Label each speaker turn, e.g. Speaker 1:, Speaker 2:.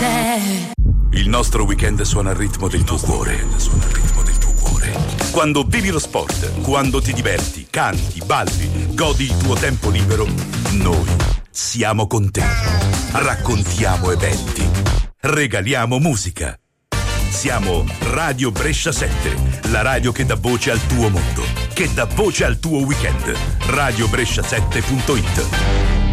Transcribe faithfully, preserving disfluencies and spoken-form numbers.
Speaker 1: sette.
Speaker 2: Il nostro weekend suona al ritmo del tuo cuore. Suona al ritmo del tuo cuore. Quando vivi lo sport, quando ti diverti, canti, balli, godi il tuo tempo libero, noi siamo con te. Raccontiamo eventi, regaliamo musica. Siamo Radio Brescia sette, la radio che dà voce al tuo mondo, che dà voce al tuo weekend. radio brescia sette punto it.